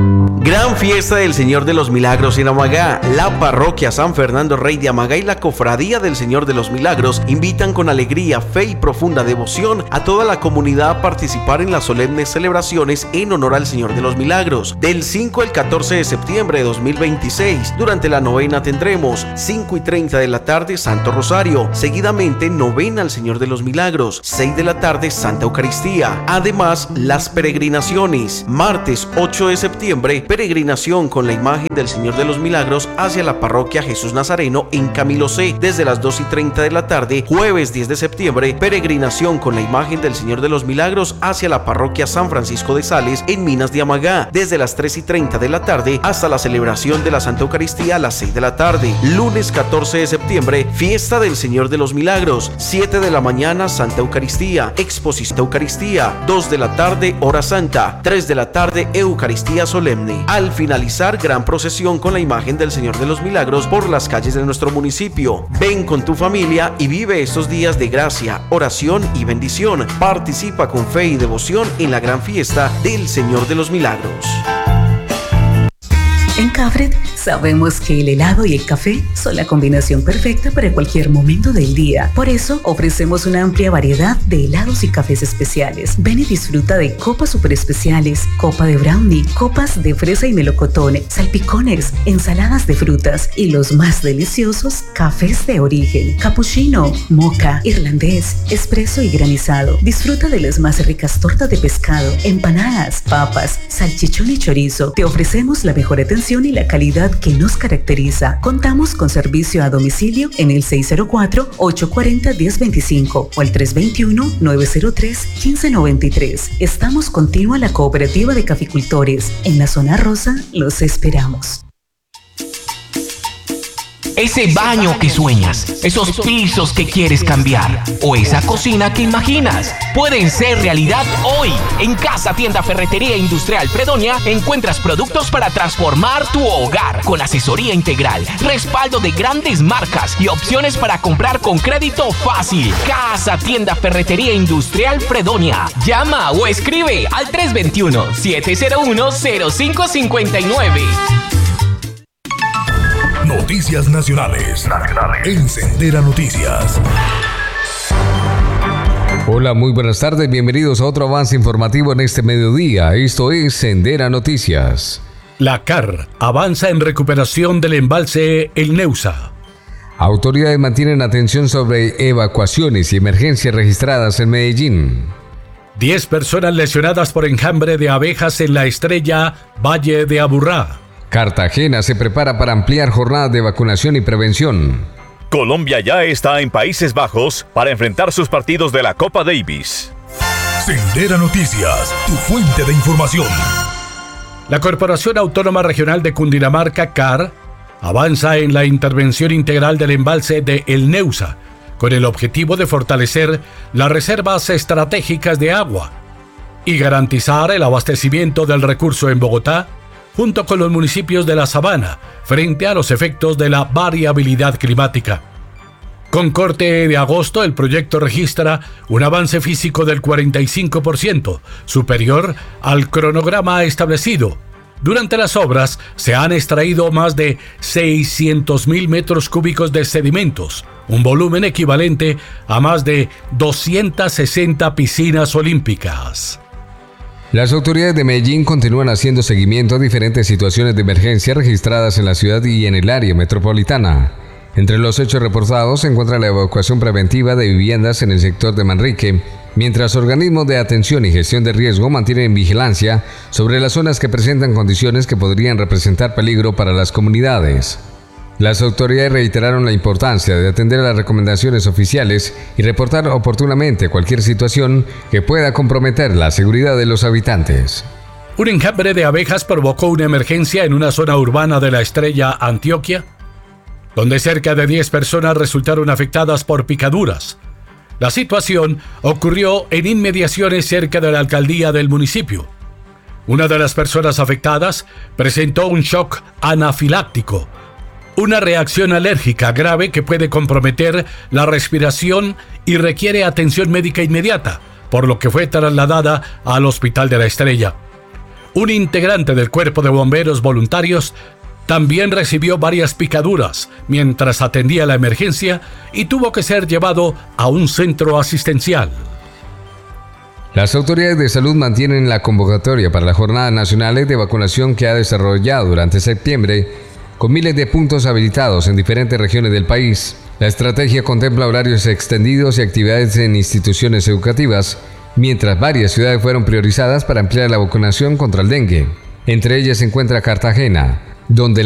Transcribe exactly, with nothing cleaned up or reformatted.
Gran fiesta del Señor de los Milagros en Amagá. La parroquia San Fernando Rey de Amagá y la cofradía del Señor de los Milagros invitan con alegría, fe y profunda devoción a toda la comunidad a participar en las solemnes celebraciones en honor al Señor de los Milagros. Del cinco al catorce de septiembre de dos mil veintiséis, durante la novena tendremos cinco y treinta de la tarde Santo Rosario, seguidamente novena al Señor de los Milagros, seis de la tarde Santa Eucaristía. Además, las peregrinaciones. Martes ocho de septiembre, peregrinación con la imagen del Señor de los Milagros hacia la parroquia Jesús Nazareno en Camilo C desde las dos y treinta de la tarde. Jueves diez de septiembre, peregrinación con la imagen del Señor de los Milagros hacia la parroquia San Francisco de Sales en Minas de Amagá desde las tres y treinta de la tarde hasta la celebración de la Santa Eucaristía a las seis de la tarde. Lunes catorce de septiembre, fiesta del Señor de los Milagros, siete de la mañana Santa Eucaristía, exposición Eucaristía, dos de la tarde Hora Santa, tres de la tarde Eucaristía Solemne. Al finalizar, gran procesión con la imagen del Señor de los Milagros por las calles de nuestro municipio. Ven con tu familia y vive estos días de gracia, oración y bendición. Participa con fe y devoción en la gran fiesta del Señor de los Milagros. En Cafred sabemos que el helado y el café son la combinación perfecta para cualquier momento del día. Por eso ofrecemos una amplia variedad de helados y cafés especiales. Ven y disfruta de copas super especiales, copa de brownie, copas de fresa y melocotón, salpicones, ensaladas de frutas y los más deliciosos cafés de origen, cappuccino, mocha, irlandés, espresso y granizado. Disfruta de las más ricas tortas de pescado, empanadas, papas, salchichón y chorizo. Te ofrecemos la mejor atención y la calidad que nos caracteriza. Contamos con servicio a domicilio en el seis cero cuatro, ocho cuatro cero, uno cero dos cinco o el tres dos uno, nueve cero tres, uno cinco nueve tres. Estamos contigo a la Cooperativa de Caficultores. En la zona rosa los esperamos. Ese baño que sueñas, esos pisos que quieres cambiar o esa cocina que imaginas pueden ser realidad hoy. En Casa Tienda Ferretería Industrial Fredonia encuentras productos para transformar tu hogar con asesoría integral, respaldo de grandes marcas y opciones para comprar con crédito fácil. Casa Tienda Ferretería Industrial Fredonia. Llama o escribe al tres dos uno, siete cero uno, cero cinco cinco nueve. Noticias nacionales. Nacionales. En Sendera Noticias. Hola, muy buenas tardes. Bienvenidos a otro avance informativo en este mediodía. Esto es Sendera Noticias. La C A R avanza en recuperación del embalse El Neusa. Autoridades mantienen atención sobre evacuaciones y emergencias registradas en Medellín. Diez personas lesionadas por enjambre de abejas en la Estrella Valle de Aburrá. Cartagena se prepara para ampliar jornadas de vacunación y prevención. Colombia ya está en Países Bajos para enfrentar sus partidos de la Copa Davis. Sendera Noticias, tu fuente de información. La Corporación Autónoma Regional de Cundinamarca, C A R, avanza en la intervención integral del embalse de El Neusa, con el objetivo de fortalecer las reservas estratégicas de agua y garantizar el abastecimiento del recurso en Bogotá, junto con los municipios de la Sabana, frente a los efectos de la variabilidad climática. Con corte de agosto, el proyecto registra un avance físico del cuarenta y cinco por ciento, superior al cronograma establecido. Durante las obras se han extraído más de seiscientos mil metros cúbicos de sedimentos, un volumen equivalente a más de doscientas sesenta piscinas olímpicas. Las autoridades de Medellín continúan haciendo seguimiento a diferentes situaciones de emergencia registradas en la ciudad y en el área metropolitana. Entre los hechos reportados se encuentra la evacuación preventiva de viviendas en el sector de Manrique, mientras organismos de atención y gestión de riesgo mantienen vigilancia sobre las zonas que presentan condiciones que podrían representar peligro para las comunidades. Las autoridades reiteraron la importancia de atender a las recomendaciones oficiales y reportar oportunamente cualquier situación que pueda comprometer la seguridad de los habitantes. Un enjambre de abejas provocó una emergencia en una zona urbana de la Estrella, Antioquia, donde cerca de diez personas resultaron afectadas por picaduras. La situación ocurrió en inmediaciones cerca de la alcaldía del municipio. Una de las personas afectadas presentó un shock anafiláctico, una reacción alérgica grave que puede comprometer la respiración y requiere atención médica inmediata, por lo que fue trasladada al Hospital de la Estrella. Un integrante del Cuerpo de Bomberos Voluntarios también recibió varias picaduras mientras atendía la emergencia y tuvo que ser llevado a un centro asistencial. Las autoridades de salud mantienen la convocatoria para las jornadas nacionales de vacunación que ha desarrollado durante septiembre, con miles de puntos habilitados en diferentes regiones del país. La estrategia contempla horarios extendidos y actividades en instituciones educativas, mientras varias ciudades fueron priorizadas para ampliar la vacunación contra el dengue. Entre ellas se encuentra Cartagena, donde